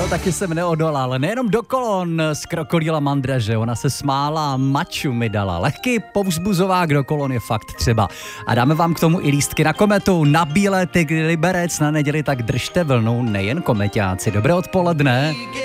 Jo, taky jsem neodolal. Nejenom do kolon z krokodýla mandraže, ona se smála, maču mi dala. Lehký povzbuzovák do kolon je fakt třeba. A dáme vám k tomu i lístky na kometu, na Bílé tygry Liberec na neděli, tak držte vlnu, nejen komeťáci. Dobré odpoledne.